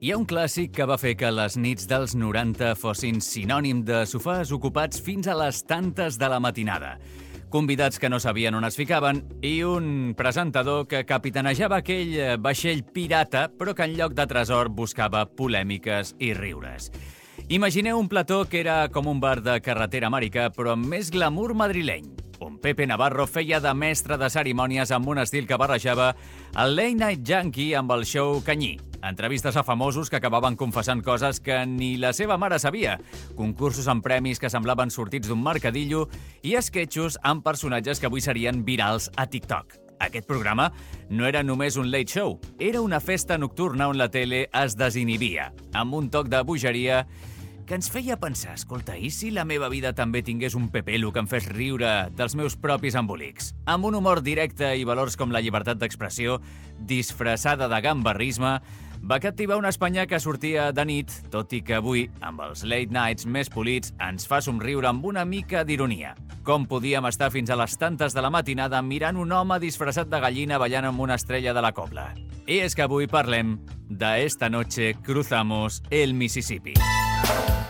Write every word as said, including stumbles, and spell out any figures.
Hi ha un clàssic que va fer que les nits dels noranta fossin sinònim de sofàs ocupats fins a les tantes de la matinada. Convidats que no sabien on es ficaven i un presentador que capitanejava aquell vaixell pirata però que en lloc de tresor buscava polèmiques i riures. Imagineu un plató que era com un bar de carretera americà però amb més glamour madrileny. On Pepe Navarro feia de mestre de cerimònies amb un estil que barrejava el Late Night Junkie amb el show canyí. Entrevistes a famosos que acabaven confessant coses que ni la seva mare sabia, concursos amb premis que semblaven sortits d'un mercadillo i esquetxos amb personatges que avui serien virals a TikTok. Aquest programa no era només un late show, era una festa nocturna on la tele es desinhibia, amb un toc de bogeria que ens feia pensar, escolta, i si la meva vida també tingués un pepelo que em fes riure dels meus propis embolics? Amb un humor directe i valors com la llibertat d'expressió, disfressada de gambarrisme, va captivar una Espanya que sortia de nit, tot i que avui, amb els late nights més polits, ens fa somriure amb una mica d'ironia. Com podíem estar fins a les tantes de la matinada mirant un home disfressat de gallina ballant amb una estrella de la cobla? I és que avui parlem de Esta noche cruzamos el Mississippi.